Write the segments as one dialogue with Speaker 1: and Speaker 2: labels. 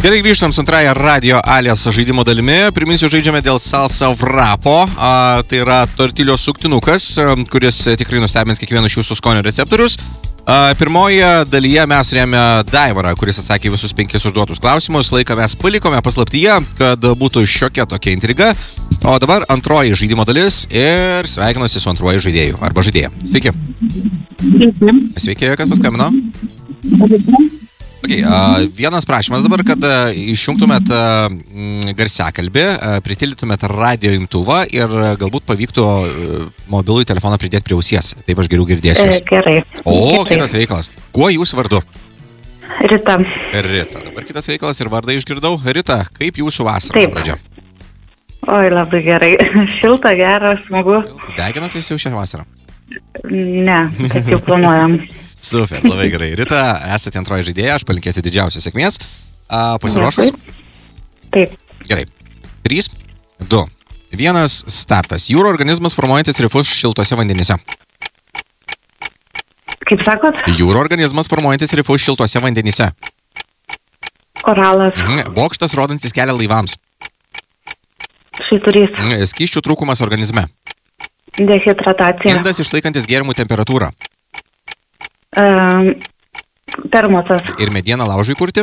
Speaker 1: Gerai, grįžtam su antrąją Radio Alias žaidimo dalimi. Priminsiu, žaidžiame dėl Salsa Wrapo. Tai yra tortilio suktinukas, kuris tikrai nustebins kiekvieną iš jūsų skonio receptorius. Pirmoje dalyje mes turėjome Daivarą, kuris atsakė visus 5 užduotus klausimus. Laiką mes palikome paslaptyje, kad būtų šiokia tokia intriga. O dabar antroji žaidimo dalis ir sveikinuosi su antruoju žaidėju arba žaidėja. Sveiki. Sveiki, kas paskambino? Okay, vienas prašymas dabar, kad išjungtumėt garsiakalbį, pritildytumėt radio imtuvą ir galbūt pavyktų mobilųjį telefoną pridėti prie ausies. Taip aš geriau girdėsiu.
Speaker 2: Gerai.
Speaker 1: O, kitas reikalas. Kuo jūs vardu?
Speaker 2: Rita.
Speaker 1: Rita. Dabar kitas reikalas ir vardą išgirdau. Rita, kaip jūsų vasaros pradžia?
Speaker 2: Oi, labai gerai. Šilta, gera, smagu.
Speaker 1: Deginatės jau šią vasarą?
Speaker 2: Ne, kad jau planuojam.
Speaker 1: Super, labai gerai. Rita, esate antroji žaidėja, aš palinkėsiu didžiausios sėkmės. Pasiruošus?
Speaker 2: Taip.
Speaker 1: Gerai. 3, 2, 1, startas. Jūrų organizmas formuojantis rifus šiltuose vandenyse.
Speaker 2: Kaip sakot?
Speaker 1: Jūrų organizmas formuojantis rifus šiltuose vandenyse.
Speaker 2: Koralas.
Speaker 1: Bokštas rodantis kelią laivams.
Speaker 2: Švyturys.
Speaker 1: Skysčių trūkumas organizme.
Speaker 2: Dehidratacija.
Speaker 1: Indas išlaikantis gėrimų temperatūrą.
Speaker 2: Termosas.
Speaker 1: Ir medieną laužui kurti?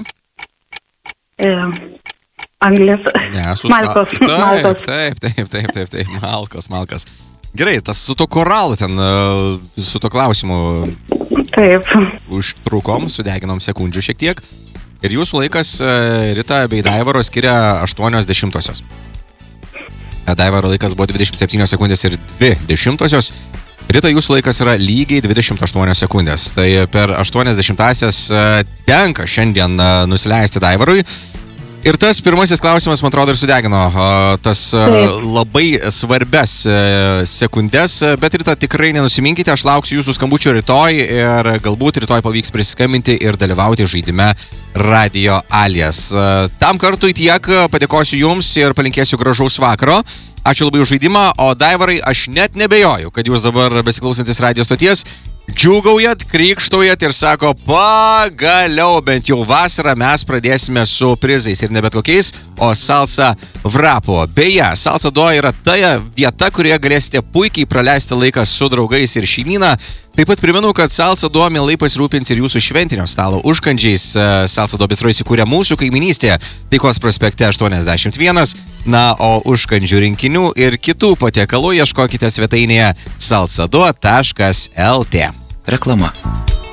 Speaker 2: Anglis.
Speaker 1: Ne,
Speaker 2: Malkos.
Speaker 1: Taip. Malkos. Gerai, tas su to koralu ten, su to klausimu.
Speaker 2: Taip.
Speaker 1: Užtrukom, sudeginom sekundžių šiek tiek. Ir jūsų laikas, Rita bei Daivaro, skiria 80. Daivaro laikas buvo 27 sekundės ir 20. Rita, jūsų laikas yra lygiai 28 sekundės. Tai per 80-asias tenka šiandien nusileisti Daivarui. Ir tas pirmasis klausimas, man atrodo, ir sudegino tas labai svarbias sekundės. Bet Rita, tikrai nenusiminkite, aš lauksiu jūsų skambučio rytoj ir galbūt rytoj pavyks prisiskambinti ir dalyvauti žaidime Radio Alias. Tam kartui tiek, padėkosiu jums ir palinkėsiu gražaus vakaro. Ačiū labai už žaidimą, o Daivarai, aš net nebejoju, kad jūs dabar besiklausantis radio stoties džiūgaujat, krykštaujat ir sako, pagaliau bent jau vasarą mes pradėsime su prizais ir ne bet kokiais, o Salsa Wrapo. Beje, Salsa Duo yra ta vieta, kurioje galėsite puikiai praleisti laiką su draugais ir šeimyna. Taip pat primenu, kad Salsa Duo mielai pasirūpins ir jūsų šventinio stalo užkandžiais. Salsa Duo bistro įsikūrė mūsų kaimynystėje, Taikos prospekte 81. Na, o užkandžių rinkinių ir kitų patiekalų ieškokite svetainėje salsaduo.lt.
Speaker 3: Reklama.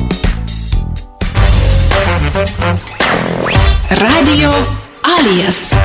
Speaker 4: Radio Alias.